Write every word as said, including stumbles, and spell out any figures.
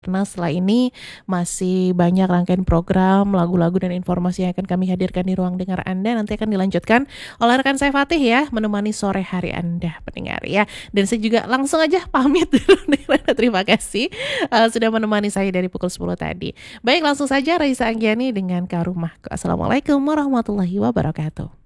Karena setelah ini masih banyak rangkaian program, lagu-lagu dan informasi yang akan kami hadirkan di ruang dengar Anda. Nanti akan dilanjutkan oleh rekan saya Fatih ya, menemani sore hari Anda pendengar ya. Dan saya juga langsung aja pamit dulu nih. Terima kasih uh, sudah menemani saya dari pukul sepuluh tadi. Baik, langsung saja Raisa Anggiani dengan Karumahku. Assalamualaikum warahmatullahi wabarakatuh.